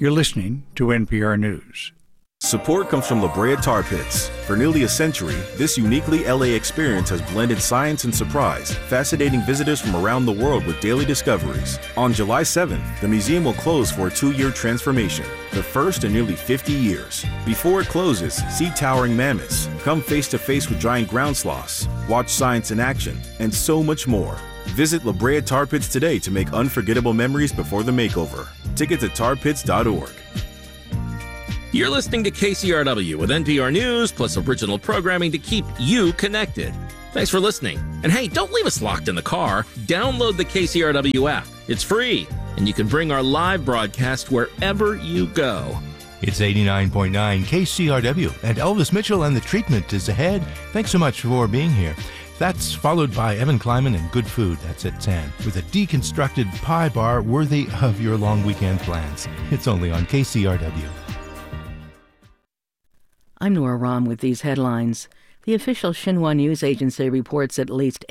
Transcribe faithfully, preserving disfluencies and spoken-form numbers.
You're listening to N P R News. Support comes from La Brea Tar Pits. For nearly a century, this uniquely L A experience has blended science and surprise, fascinating visitors from around the world with daily discoveries. On July seventh, the museum will close for a two-year transformation, the first in nearly fifty years. Before it closes, see towering mammoths, come face-to-face with giant ground sloths, watch science in action, and so much more. Visit La Brea Tar Pits today to make unforgettable memories before the makeover. Tickets at tar pits dot org. You're listening to K C R W with N P R News, plus original programming to keep you connected. Thanks for listening. And hey, don't leave us locked in the car. Download the K C R W app. It's free, and you can bring our live broadcast wherever you go. It's eighty-nine point nine K C R W, and Elvis Mitchell and the Treatment is ahead. Thanks so much for being here. That's followed by Evan Kleiman and Good Food. That's at ten, with a deconstructed pie bar worthy of your long weekend plans. It's only on K C R W. I'm Nora Rahm with these headlines. The official Xinhua news agency reports at least